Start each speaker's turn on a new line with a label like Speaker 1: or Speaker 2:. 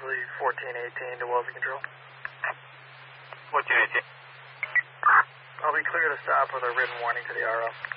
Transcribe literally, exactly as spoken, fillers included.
Speaker 1: Leslie, fourteen eighteen to Wellesley Control.
Speaker 2: fourteen eighteen.
Speaker 1: I'll be clear to stop with a written warning to the R O.